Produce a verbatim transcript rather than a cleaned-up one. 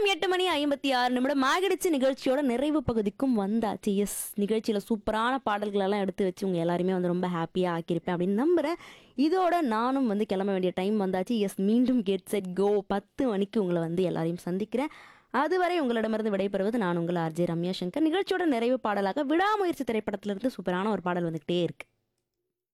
நேரம் எட்டு மணி ஐம்பத்தி ஆறு நிமிடம் ஆகிடுச்சு. நிகழ்ச்சியோட நிறைவு பகுதிக்கும் வந்தாச்சு. எஸ், நிகழ்ச்சியில சூப்பரான பாடல்கள் எல்லாம் எடுத்து வச்சு உங்க எல்லாருமே வந்து ரொம்ப ஹாப்பியா ஆக்கியிருப்பேன் அப்படின்னு நம்புறேன். இதோட நானும் வந்து கிளம்ப வேண்டிய டைம் வந்தாச்சு. எஸ், மீண்டும் கெட் செட் கோ பத்து மணிக்கு உங்களை வந்து எல்லாரையும் சந்திக்கிறேன். அதுவரை உங்களிடமிருந்து விடைபெறுவது நான் உங்கள் ஆர்ஜே ரம்யா சங்கர். நிகழ்ச்சியோட நிறைவு பாடலாக விடாமுயற்சி திரைப்படத்திலிருந்து சூப்பரான ஒரு பாடல் வந்துகிட்டே இருக்கு.